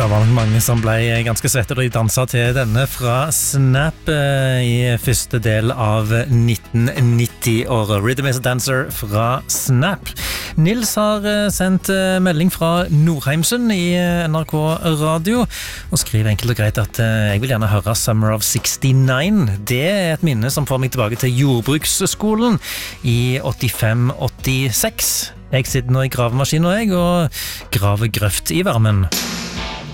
Det var nok mange som ble ganske svette da de danset til denne fra Snap i første del av 1990-året. Rhythm is a Dancer fra Snap. Nils har sendt melding fra Nordheimsund i NRK Radio og skriver enkelt og greit at jeg vil gjerne høre Summer of 69. Det er et minne som får meg tilbake til jordbruksskolen i 85-86. Jeg sitter nå i gravemaskinen og graver grøft i varmen.